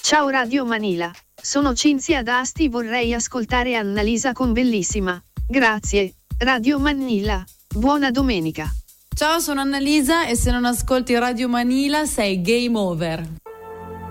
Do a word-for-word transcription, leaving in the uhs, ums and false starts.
Ciao Radio Manila, sono Cinzia d'Asti, vorrei ascoltare Annalisa con Bellissima. Grazie, Radio Manila, buona domenica. Ciao, sono Annalisa e se non ascolti Radio Manila sei game over.